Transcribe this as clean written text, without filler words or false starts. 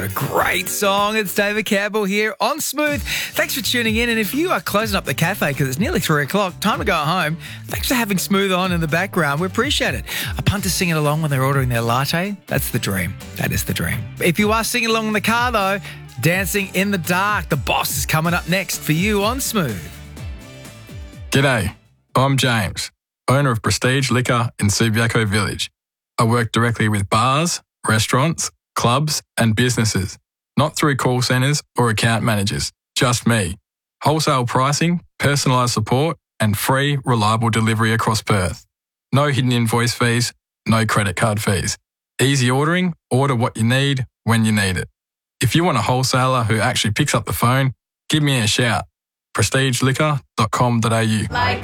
What a great song. It's David Campbell here on Smooth. Thanks for tuning in. And if you are closing up the cafe because it's nearly 3 o'clock, time to go home, thanks for having Smooth on in the background. We appreciate it. A punter singing along when they're ordering their latte, that's the dream. That is the dream. If you are singing along in the car, though, Dancing in the Dark, The Boss is coming up next for you on Smooth. G'day, I'm James, owner of Prestige Liquor in Subiaco Village. I work directly with bars, restaurants, clubs and businesses, not through call centres or account managers, just me. Wholesale pricing, personalised support and free, reliable delivery across Perth. No hidden invoice fees, no credit card fees. Easy ordering, order what you need when you need it. If you want a wholesaler who actually picks up the phone, give me a shout. prestigeliquor.com.au. Like